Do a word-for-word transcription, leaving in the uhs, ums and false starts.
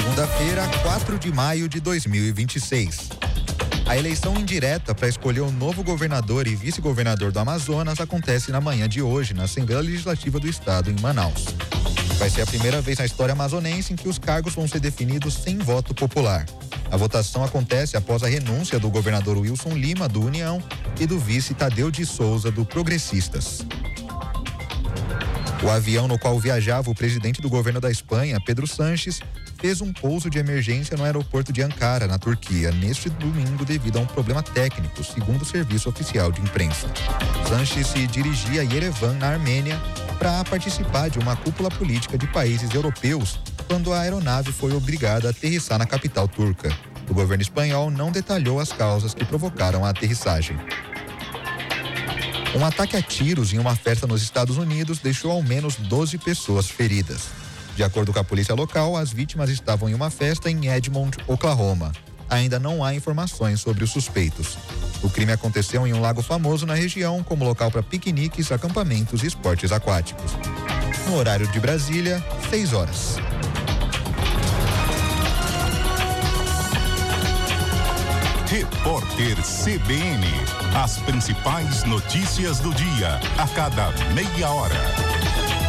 Segunda-feira, quatro de maio de dois mil e vinte e seis. A eleição indireta para escolher o novo governador e vice-governador do Amazonas acontece na manhã de hoje, na Assembleia Legislativa do Estado, em Manaus. Vai ser a primeira vez na história amazonense em que os cargos vão ser definidos sem voto popular. A votação acontece após a renúncia do governador Wilson Lima, do União, e do vice Tadeu de Souza, do Progressistas. O avião no qual viajava o presidente do governo da Espanha, Pedro Sánchez, fez um pouso de emergência no aeroporto de Ankara, na Turquia, neste domingo devido a um problema técnico, segundo o serviço oficial de imprensa. Sánchez se dirigia a Yerevan, na Armênia, para participar de uma cúpula política de países europeus, quando a aeronave foi obrigada a aterrissar na capital turca. O governo espanhol não detalhou as causas que provocaram a aterrissagem. Um ataque a tiros em uma festa nos Estados Unidos deixou ao menos doze pessoas feridas. De acordo com a polícia local, as vítimas estavam em uma festa em Edmond, Oklahoma. Ainda não há informações sobre os suspeitos. O crime aconteceu em um lago famoso na região, como local para piqueniques, acampamentos e esportes aquáticos. No horário de Brasília, seis horas. Repórter C B N. As principais notícias do dia, a cada meia hora.